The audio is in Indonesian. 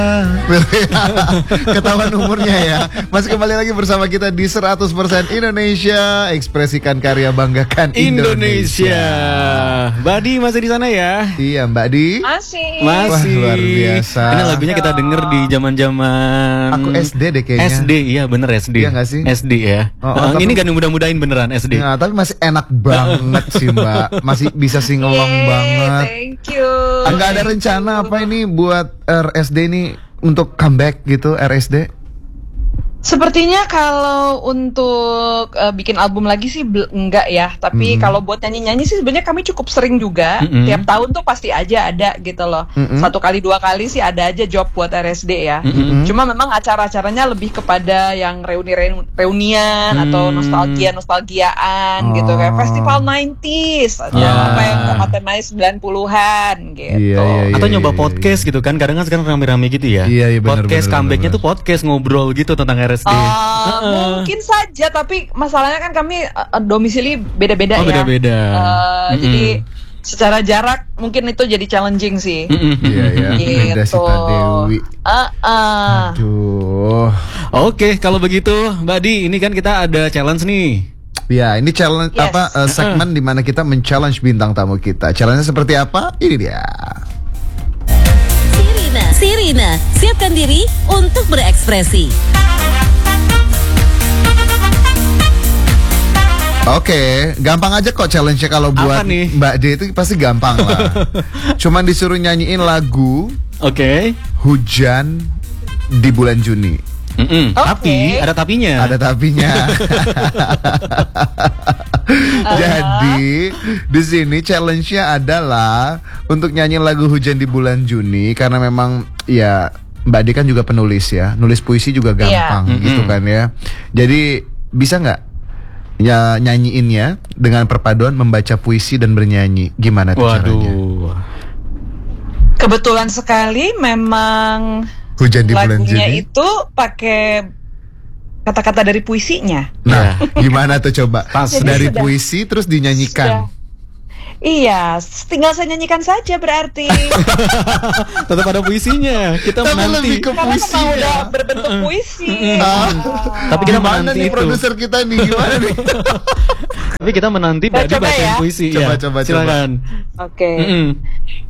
Ketahuan umurnya ya. Masih kembali lagi bersama kita di 100% Indonesia. Ekspresikan karya, banggakan Indonesia. Mbak Di masih di sana ya? Iya Mbak Di. Masih. Wah, luar biasa. Ini lagunya kita denger di zaman-zaman Aku SD deh kayaknya. SD, iya bener SD. Iya nggak sih? SD ya. Tapi- Ini gak mudah-mudahin beneran SD. Nah, tapi masih enak banget sih Mbak. Masih bisa singelong banget. Thank you. Enggak ada rencana apa ini buat RSD ini untuk comeback gitu RSD? Sepertinya kalau untuk bikin album lagi sih enggak ya. Tapi kalau buat nyanyi-nyanyi sih sebenarnya kami cukup sering juga. Tiap tahun tuh pasti aja ada gitu loh. 1 kali 2 kali sih ada aja job buat RSD ya. Cuma memang acara-acaranya lebih kepada yang reunian atau nostalgiaan gitu, kayak festival 90s atau apa yang temanya 90-an gitu. Iya. Atau nyoba podcast gitu kan. Kadang kan sekarang rame-rame gitu ya. Iya, bener, podcast bener, comebacknya bener. tuh podcast ngobrol gitu tentang RSD. Mungkin saja, tapi masalahnya kan kami domisili beda-beda Oh, ya. beda-beda. Jadi secara jarak mungkin itu jadi challenging sih. Iya. Beda Gitu. Sita Dewi. Aduh. Oke, kalau begitu Mbak Di, ini kan kita ada challenge nih. Ya, ini challenge Yes. segmen di mana kita men-challenge bintang tamu kita. Challenge-nya seperti apa? Ini dia. Sirina, siapkan diri untuk berekspresi. Oke, gampang aja kok challenge-nya kalau buat Apa nih? Mbak D itu pasti gampang lah. Cuman disuruh nyanyiin lagu Oke. Hujan di bulan Juni. Tapi ada tapinya. Ada tapinya. Jadi di sini challenge-nya adalah untuk nyanyiin lagu Hujan di bulan Juni, karena memang ya Mbak D kan juga penulis ya, nulis puisi juga gampang gitu kan ya. Jadi bisa nggak ya nyanyiinnya dengan perpaduan membaca puisi dan bernyanyi? Gimana tuh caranya? Waduh. Kebetulan sekali memang Hujan di bulan lagunya Juni. itu pakai kata-kata dari puisinya. Nah, gimana tuh coba? Jadi Dari sudah- puisi terus dinyanyikan. Iya, tinggal saya nyanyikan saja berarti. Tetap ada puisinya. Kita Tapi menanti. lebih ke Karena memang puisinya. udah berbentuk puisi. Tapi kita Gimana menanti nih itu. produser kita nih? Gimana nih? Tapi kita menanti Mbak Di Coba bacain ya. puisi. Coba, ya. coba. Silakan. Oke.